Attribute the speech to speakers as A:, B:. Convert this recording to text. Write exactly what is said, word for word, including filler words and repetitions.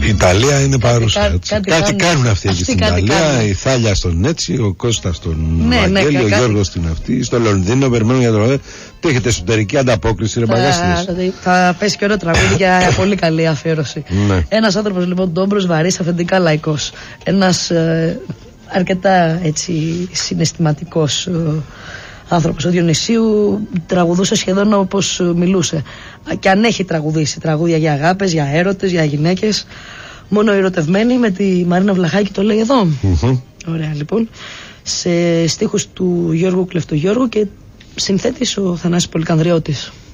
A: Η Ιταλία είναι παρούσα. Κάτι,
B: κάτι,
A: κάτι
B: κάνουν,
A: κάνουν αυτοί εκεί στην Ιταλία.
B: Κάνουν.
A: Η Θάλια στον Έτσι, ο Κώστας στον
B: ναι,
A: Βαγγέλη,
B: ναι,
A: ο
B: κάτι...
A: Γιώργος στην αυτή, στο Λονδίνο, περιμένουν για τον. Τι έχετε εσωτερική ανταπόκριση, ρε μαγάστες.
B: Θα πέσει και ωραίο τραγούδι για πολύ καλή αφιέρωση.
A: Ναι.
B: Ένας άνθρωπος λοιπόν ντόμπρος, βαρύς, αυθεντικά λαϊκός. Ένας ε, αρκετά έτσι συναισθηματικός ε, άνθρωπος. Ο Διονυσίου τραγουδούσε σχεδόν όπως μιλούσε. Και αν έχει τραγουδήσει τραγούδια για αγάπες, για έρωτες, για γυναίκες, μόνο ερωτευμένοι, με τη Μαρίνα Βλαχάκη το λέει εδώ. Mm-hmm. Ωραία λοιπόν. Σε στίχους του Γιώργου Κλεφτογιώργου και συνθέτης ο Θανάσης Πολυκανδριώτης.